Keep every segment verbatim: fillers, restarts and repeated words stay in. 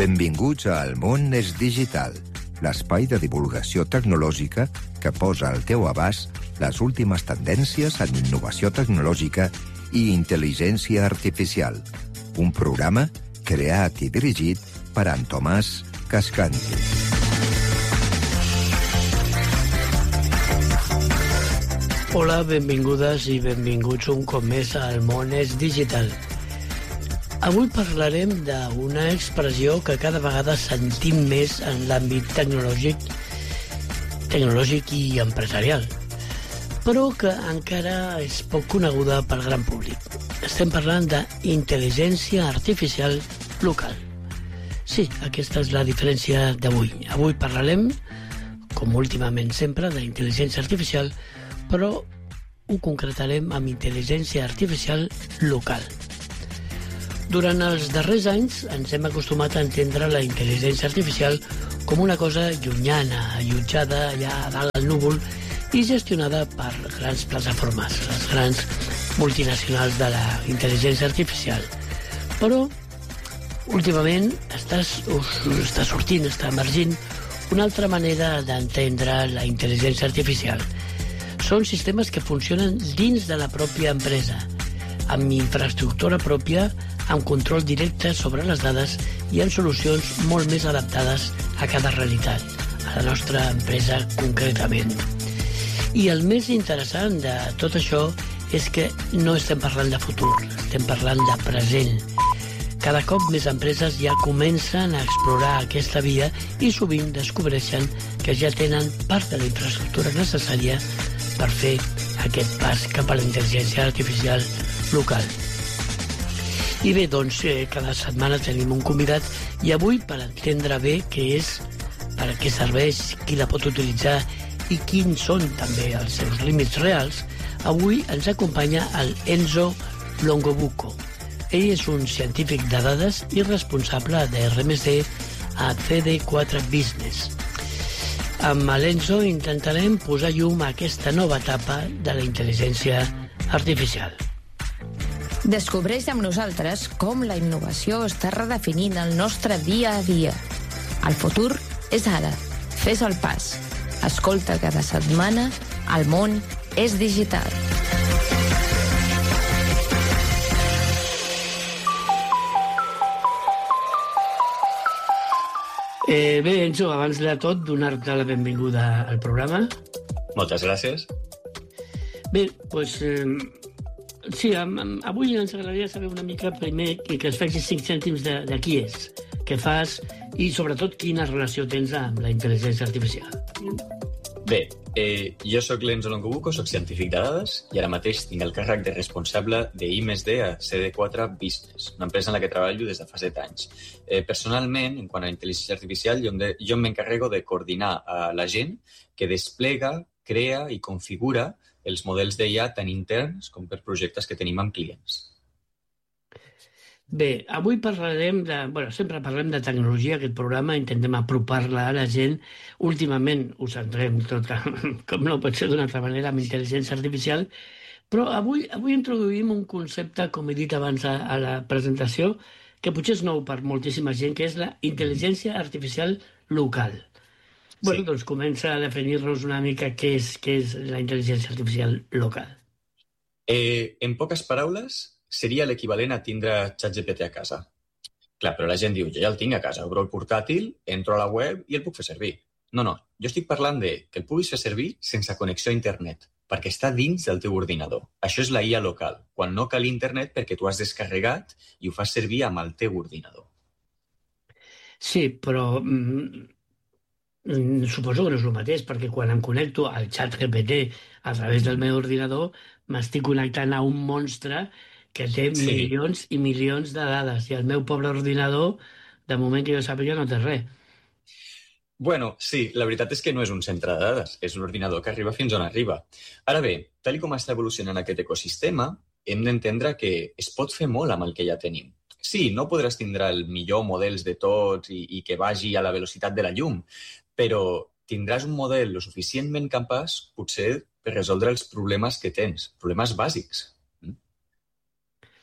Benvinguts a El món és digital, l'espai de divulgació tecnològica que posa al teu abast les últimes tendències en innovació tecnològica i intel·ligència artificial. Un programa creat i dirigit per en Tomàs Cascanti. Hola, benvingudes i benvinguts un cop més al món és digital. Avui parlarem d'una expressió que cada vegada sentim més en l'àmbit tecnològic, tecnològic i empresarial, però que encara és poc coneguda pel gran públic. Estem parlant d'intel·ligència artificial local. Sí, aquesta és la diferència d'avui. Avui parlarem, com últimament sempre, d'intel·ligència artificial, però ho concretarem amb intel·ligència artificial local. Durant els darrers anys ens hem acostumat a entendre la intel·ligència artificial com una cosa llunyana, allotjada allà a dalt al núvol i gestionada per grans plataformes, les grans multinacionals de la intel·ligència artificial. Però últimament està, està sortint, està emergint una altra manera d'entendre la intel·ligència artificial. Són sistemes que funcionen dins de la pròpia empresa, amb infraestructura pròpia, amb control directe sobre les dades i amb solucions molt més adaptades a cada realitat, a la nostra empresa concretament. I el més interessant de tot això és que no estem parlant de futur, estem parlant de present. Cada cop més empreses ja comencen a explorar aquesta via i sovint descobreixen que ja tenen part de la infraestructura necessària per fer aquest pas cap a la intel·ligència artificial local. I bé, doncs, eh, cada setmana tenim un convidat i avui, per entendre bé què és, per a què serveix, qui la pot utilitzar i quins són també els seus límits reals, avui ens acompanya el Enzo Longobucco. Ell és un científic de dades i responsable de R més D a C D quatre Business. Amb l'Enzo intentarem posar llum a aquesta nova etapa de la intel·ligència artificial. Descobreix amb nosaltres com la innovació està redefinint el nostre dia a dia. El futur és ara. Fes el pas. Escolta cada setmana El món és digital. Eh, bé, Enzo, abans de tot, donar-te la benvinguda al programa. Moltes gràcies. Bé, doncs, eh, sí, am, am, avui ens agradaria saber una mica primer que, que es facis cinc cèntims de, de qui és, què fas i, sobretot, quina relació tens amb la intel·ligència artificial. Bé, eh, jo sóc l'Enzo Longobucco, sóc científic de dades i ara mateix tinc el càrrec de responsable de I més D a C D quatre Business, una empresa en la que treballo des de fa set anys. Eh, personalment, en quant a intel·ligència artificial, jo, de, jo m'encarrego de coordinar a la gent que desplega, crea i configura els models d'I A tant interns com per projectes que tenim amb clients. Bé, avui parlarem de... Bueno, sempre parlem de tecnologia, aquest programa, intentem apropar-la a la gent. Últimament ho centrem tot, com no pot ser d'una altra manera, amb intel·ligència artificial, però avui, avui introduïm un concepte, com he dit abans a, a la presentació, que potser és nou per moltíssima gent, que és la intel·ligència artificial local. Bueno, sí. Doncs comença a definir-nos una mica què és, què és la intel·ligència artificial local. Eh, en poques paraules, seria l'equivalent a tindre ChatGPT a casa. Clar, però la gent diu, jo ja el tinc a casa, obro el portàtil, entro a la web i el puc fer servir. No, no, jo estic parlant de que el puguis fer servir sense connexió a internet, perquè està dins del teu ordinador. Això és la I A local, quan no cal internet perquè tu has descarregat i ho fas servir amb el teu ordinador. Sí, però mm, suposo que no és el mateix, perquè quan em connecto al ChatGPT a través del meu ordinador, m'estic connectant a un monstre que té sí. milions i milions de dades, i el meu pobre ordinador, de moment que jo sàpiga, no té res. Bueno, sí, la veritat és que no és un centre de dades, és un ordinador que arriba fins on arriba. Ara bé, tal com està evolucionant aquest ecosistema, hem d'entendre que es pot fer molt amb el que ja tenim. Sí, no podràs tindre el millor models de tots i, i que vagi a la velocitat de la llum, però tindràs un model lo suficientment capaç, potser, per resoldre els problemes que tens, problemes bàsics.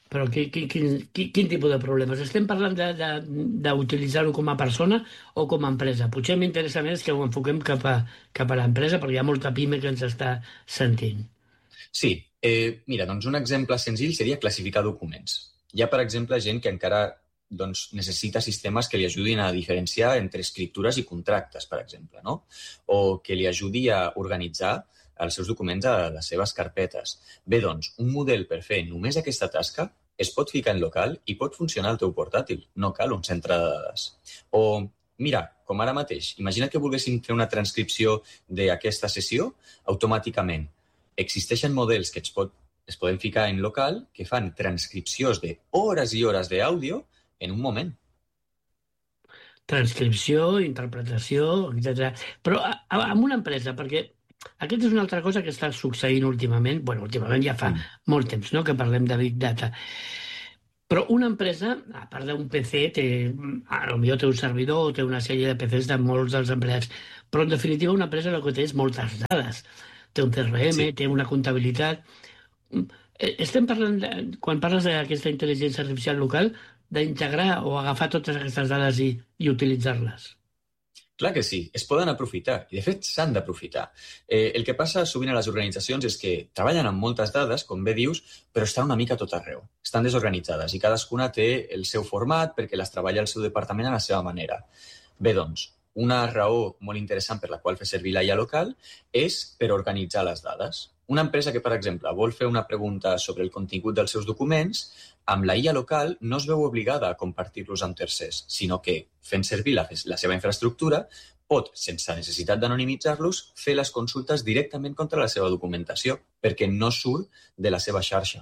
Però quin, quin, quin, quin tipus de problemes? Estem parlant d'utilitzar-ho com a persona o com a empresa? Potser m'interessa més que ho enfoquem cap a, cap a l'empresa, perquè hi ha molta pime que ens està sentint. Sí. Eh, mira, doncs un exemple senzill seria classificar documents. Hi ha, per exemple, gent que encara doncs, necessita sistemes que li ajudin a diferenciar entre escriptures i contractes, per exemple, no? O que li ajudi a organitzar els seus documents a les seves carpetes. Bé, doncs, un model per fer només aquesta tasca es pot ficar en local i pot funcionar al teu portàtil. No cal un centre de dades. O, mira, com ara mateix, imagina que volguéssim fer una transcripció d'aquesta sessió automàticament. Existeixen models que es, pot, es poden ficar en local que fan transcripcions d'hores i hores d'àudio en un moment. Transcripció, interpretació, etcètera. Però a, a, amb una empresa, perquè aquesta és una altra cosa que està succeint últimament, bueno, últimament ja fa mm. molt temps, no?, que parlem de Big Data. Però una empresa, a part d'un P C, té, potser té un servidor o té una sèrie de P Cs de molts dels empleats, però en definitiva una empresa el que té és moltes dades. Té un C R M, sí. Té una comptabilitat. Estem parlant, de, quan parles d'aquesta intel·ligència artificial local, d'integrar o agafar totes aquestes dades i, i utilitzar-les. Clar que sí, es poden aprofitar, i de fet s'han d'aprofitar. Eh, el que passa sovint a les organitzacions és que treballen amb moltes dades, com bé dius, però estan una mica tot arreu. Estan desorganitzades i cadascuna té el seu format perquè les treballa el seu departament a la seva manera. Bé, doncs, una raó molt interessant per la qual fer servir l'A I A local és per organitzar les dades. Una empresa que, per exemple, vol fer una pregunta sobre el contingut dels seus documents, amb la I A local no es veu obligada a compartir-los amb tercers, sinó que, fent servir la, la seva infraestructura, pot, sense necessitat d'anonimitzar-los, fer les consultes directament contra la seva documentació, perquè no surt de la seva xarxa.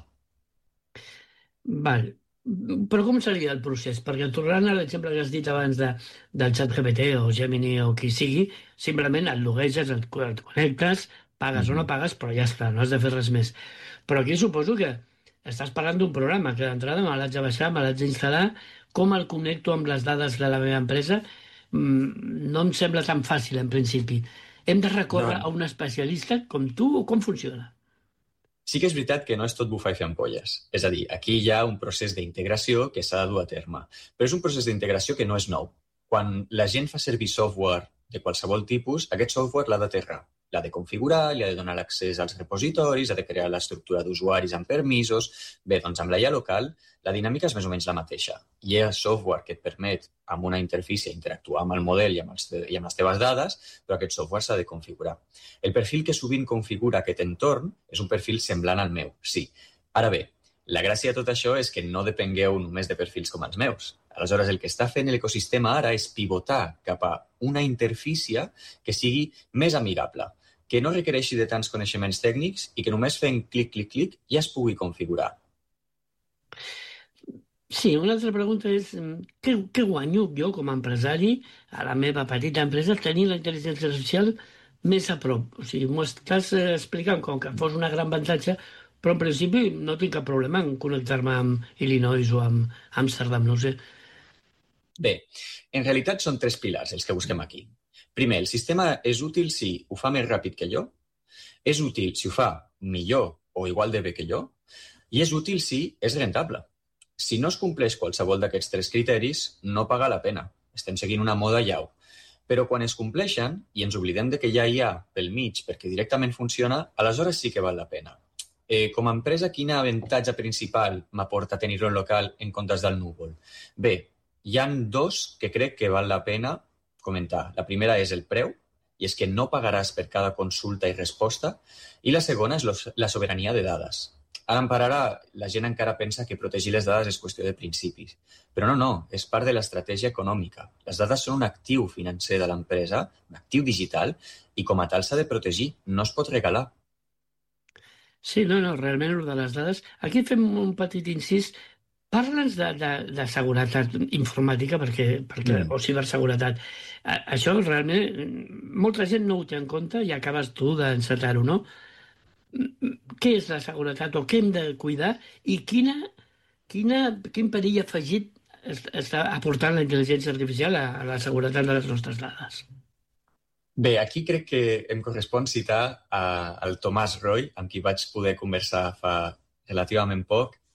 Val. Però com seria el procés? Perquè tornant a l'exemple que has dit abans de, del ChatGPT o Gemini o qui sigui, simplement et logueges, et, et connectes, pagues mm-hmm. o no pagues, però ja està, no has de fer res més. Però aquí suposo que estàs parlant d'un programa que d'entrada me l'haig de baixar, me l'haig d'instal·lar, com el connecto amb les dades de la meva empresa, no em sembla tan fàcil en principi. Hem de recórrer no. a un especialista com tu o com funciona? Sí que és veritat que no és tot bufar i fer ampolles. És a dir, aquí hi ha un procés d'integració que s'ha de dur a terme. Però és un procés d'integració que no és nou. Quan la gent fa servir software de qualsevol tipus, aquest software l'ha d'aterrar. L'ha de configurar, li ha de donar l'accés als repositoris, ha de crear l'estructura d'usuaris amb permisos. Bé, doncs amb la I A local la dinàmica és més o menys la mateixa. Hi ha software que et permet amb una interfície interactuar amb el model i amb, els te- i amb les teves dades, però aquest software s'ha de configurar. El perfil que sovint configura aquest entorn és un perfil semblant al meu, sí. Ara bé, la gràcia de tot això és que no depengueu només de perfils com els meus. Aleshores, el que està fent l'ecosistema ara és pivotar cap a una interfície que sigui més amigable, que no requereixi de tants coneixements tècnics i que només fent clic, clic, clic ja es pugui configurar. Sí, una altra pregunta és què, què guanyo jo com a empresari a la meva petita empresa tenir la intel·ligència artificial més a prop? O sigui, m'ho estàs explicant com que fos una gran avantatge, però en principi no tinc cap problema en connectar-me amb Illinois o amb Amsterdam, no sé. Bé, en realitat són tres pilars els que busquem aquí. Primer, el sistema és útil si ho fa més ràpid que jo, és útil si ho fa millor o igual de bé que jo, i és útil si és rentable. Si no es compleix qualsevol d'aquests tres criteris, no paga la pena. Estem seguint una moda llau. Però quan es compleixen i ens oblidem de que ja hi ha pel mig perquè directament funciona, aleshores sí que val la pena. Eh, com a empresa, quin avantatge principal m'aporta tenir-lo en local en comptes del núvol? Bé, hi ha dos que crec que val la pena comentar. La primera és el preu, i és que no pagaràs per cada consulta i resposta, i la segona és la sobirania de dades. Ara en pararà, la gent encara pensa que protegir les dades és qüestió de principis. Però no, no, és part de l'estratègia econòmica. Les dades són un actiu financer de l'empresa, un actiu digital, i com a tal s'ha de protegir, no es pot regalar. Sí, no, no, realment el de les dades... Aquí fem un petit incís. Parla'ns de, de, de seguretat informàtica perquè, perquè, mm. o ciberseguretat. A, això realment molta gent no ho té en compte i acabes tu d'encetar-ho, no? Què és la seguretat o què hem de cuidar i quina, quina, quin perill afegit està aportant la intel·ligència artificial a, a la seguretat de les nostres dades? Bé, aquí crec que em correspon citar a, al Tomàs Roy, amb qui vaig poder conversar fa relativament poc,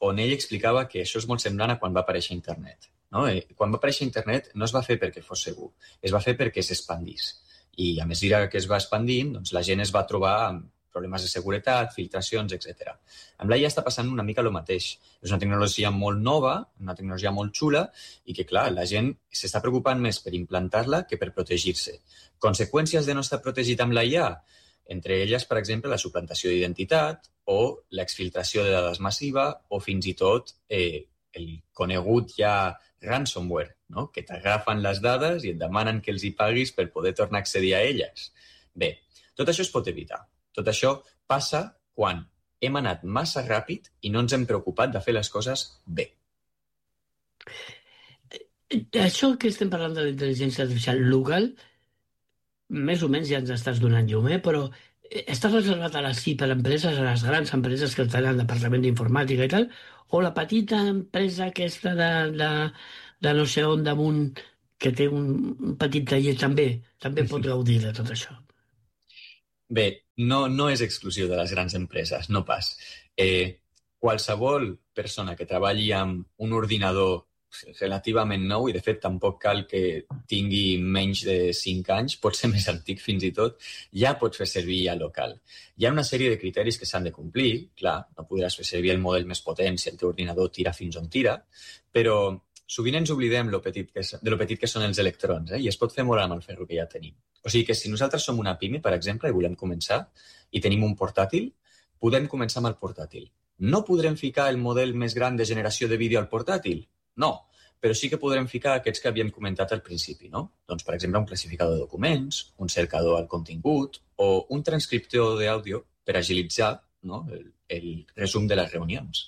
on ell explicava que això és molt semblant a quan va aparèixer internet. No? Quan va aparèixer internet no es va fer perquè fos segur, es va fer perquè s'expandís. I a mesura que es va expandint, doncs, la gent es va trobar amb problemes de seguretat, filtracions, etcètera. Amb l'A I està passant una mica el mateix. És una tecnologia molt nova, una tecnologia molt xula i que, clar, la gent s'està preocupant més per implantar-la que per protegir-se. Conseqüències de no estar protegit amb l'A I, entre elles, per exemple, la suplantació d'identitat o l'exfiltració de dades massiva o fins i tot eh, el conegut ja ransomware, no? Que t'agafen les dades i et demanen que els hi paguis per poder tornar a accedir a elles. Bé, tot això es pot evitar. Tot això passa quan hem anat massa ràpid i no ens hem preocupat de fer les coses bé. Això que estem parlant de la intel·ligència artificial local, més o menys ja ens estàs donant llum, eh? Però està reservat a les ciberempreses, a les grans empreses que tenen el departament d'informàtica i tal, o la petita empresa aquesta de, de, de no sé on damunt que té un, un petit taller també, també pot gaudir de tot això. Bé, no, no és exclusiu de les grans empreses, no pas. Eh, qualsevol persona que treballi amb un ordinador relativament nou, i de fet tampoc cal que tingui menys de cinc anys, pot ser més antic fins i tot, ja pot fer servir ja local. Hi ha una sèrie de criteris que s'han de complir, clar, no podràs fer servir el model més potent si el teu ordinador tira fins on tira, però sovint ens oblidem lo petit que, de lo petit que són els electrons, eh? I es pot fer molt amb el ferro que ja tenim. O sigui que si nosaltres som una pime, per exemple, i volem començar, i tenim un portàtil, podem començar amb el portàtil. No podrem ficar el model més gran de generació de vídeo al portàtil? No, però sí que podrem ficar aquests que havíem comentat al principi, no? Doncs, per exemple, un classificador de documents, un cercador al contingut o un transcriptor d'àudio per agilitzar, no, el, el resum de les reunions.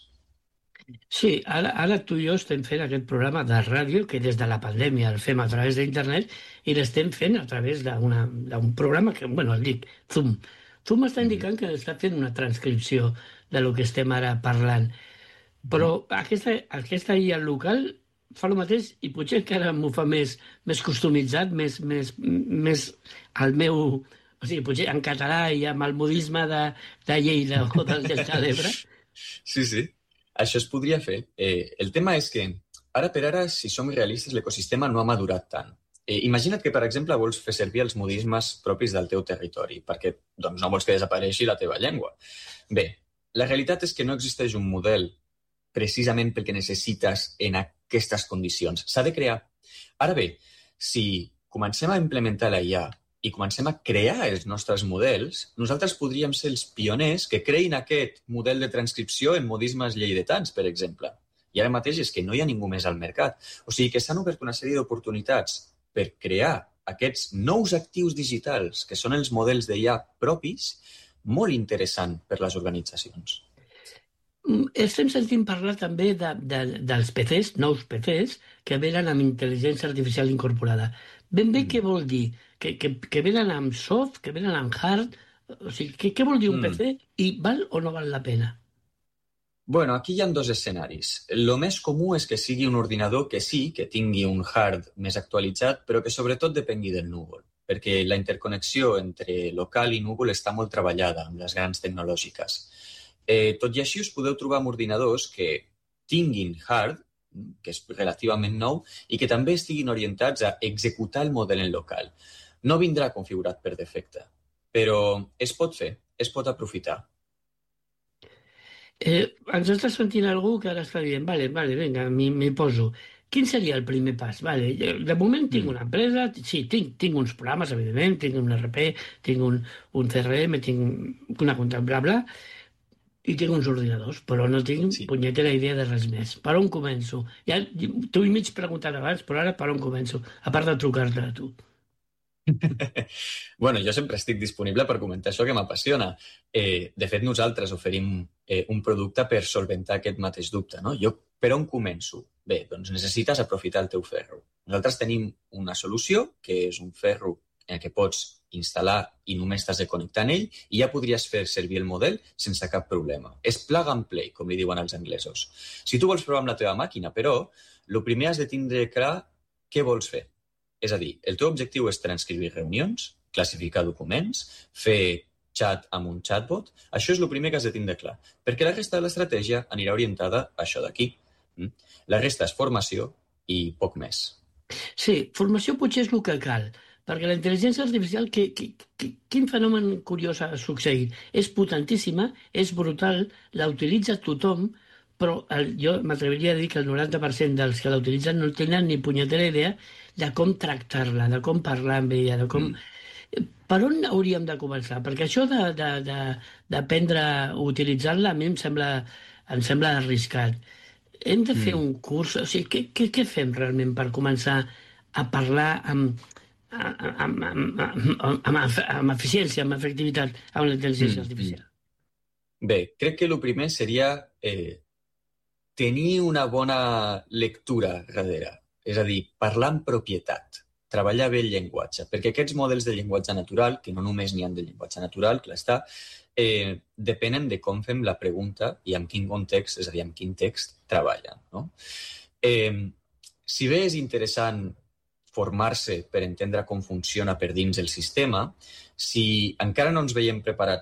Sí, ara, ara tu i jo estem fent aquest programa de ràdio que des de la pandèmia el fem a través d'internet i l'estem fent a través d'un programa que, bueno, el dic, Zoom. Zoom està indicant que està fent una transcripció de lo que estem ara parlant. Però aquesta, aquesta I A local fa el mateix i potser encara m'ho fa més, més customitzat, més, més, més al meu... O sigui, potser en català i amb el modisme de, de Lleida o del Delta de l'Ebre. Sí, sí. Això es podria fer. Eh, el tema és que, ara per ara, si som realistes, l'ecosistema no ha madurat tant. Eh, imagina't que, per exemple, vols fer servir els modismes propis del teu territori, perquè doncs, no vols que desapareixi la teva llengua. Bé, la realitat és que no existeix un model precisament pel que necessites en aquestes condicions. S'ha de crear. Ara bé, si comencem a implementar la I A i comencem a crear els nostres models, nosaltres podríem ser els pioners que creïn aquest model de transcripció en modismes lleidatans, per exemple. I ara mateix és que no hi ha ningú més al mercat. O sigui que s'han obert una sèrie d'oportunitats per crear aquests nous actius digitals, que són els models de I A propis, molt interessant per les organitzacions. Estem sentint parlar també de, de, dels P Cs, nous P Cs, que venen amb intel·ligència artificial incorporada. Ben bé mm. què vol dir? Que, que, que venen amb soft, que venen amb hard? O sigui, què, què vol dir un mm. P C i val o no val la pena? Bueno, aquí hi ha dos escenaris. El més comú és que sigui un ordinador que sí, que tingui un hard més actualitzat, però que sobretot depengui del núvol, perquè la interconnexió entre local i núvol està molt treballada amb les grans tecnològiques. Eh, tot i així us podeu trobar amb ordinadors que tinguin hard, que és relativament nou, i que també estiguin orientats a executar el model en local. No vindrà configurat per defecte, però es pot fer, es pot aprofitar. Eh, ens està sentint algú que ara està dient, vale, vale, vinga, m'hi poso. Quin seria el primer pas? Vale, de moment tinc una empresa, sí, tinc, tinc uns programes, evidentment, tinc un R P, tinc un, un C R M, tinc una compta, bla, bla, i tinc uns ordinadors, però no tinc sí. punyetera idea de res més. Per on començo? Ja t'ho he mig preguntat abans, però ara per on començo? A part de trucar-te a tu. Bueno, jo sempre estic disponible per comentar això que m'apassiona. Eh, de fet, nosaltres oferim eh, un producte per solventar aquest mateix dubte, no? Jo per on començo? Bé, doncs necessites aprofitar el teu ferro. Nosaltres tenim una solució, que és un ferro en què pots instal·lar i només t'has de connectar en ell i ja podries fer servir el model sense cap problema. És plug and play, com li diuen els anglesos. Si tu vols provar amb la teva màquina, però, el primer has de tindre clar què vols fer. És a dir, el teu objectiu és transcriure reunions, classificar documents, fer chat amb un chatbot, això és el primer que has de tindre clar, perquè la resta de l'estratègia anirà orientada a això d'aquí. La resta és formació i poc més. Sí, formació potser és el que cal, perquè la intel·ligència artificial, que, que, que, quin fenomen curiós ha succeït? És potentíssima, és brutal, la utilitza tothom, però el, jo m'atreviria a dir que el noranta per cent dels que la utilitzen no tenen ni punyetera idea de com tractar-la, de com parlar amb ella, de com... Mm. Per on hauríem de començar? Perquè això d'aprendre a utilitzar-la a mi em sembla, em sembla arriscat. Hem de fer mm. un curs... O sigui, què, què, què fem realment per començar a parlar amb, amb, amb, amb, amb, amb eficiència, amb efectivitat, amb la intel·ligència mm. artificial? Bé, crec que el primer seria eh, tenir una bona lectura darrere. És a dir, parlar amb propietat. Treballar bé el llenguatge, perquè aquests models de llenguatge natural, que no només n'hi ha de llenguatge natural, clar està, eh, depenen de com fem la pregunta i amb quin context, és a dir, amb quin text treballen. No? Eh, si bé és interessant formar-se per entendre com funciona per dins el sistema, si encara no ens veiem preparats